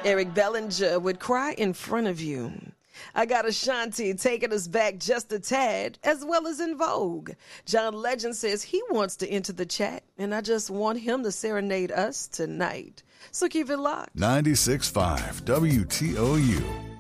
Eric Bellinger would cry in front of you. I got Ashanti taking us back just a tad, as well as In Vogue. John Legend says he wants to enter the chat, and I just want him to serenade us tonight. So keep it locked. 96.5 WTOU.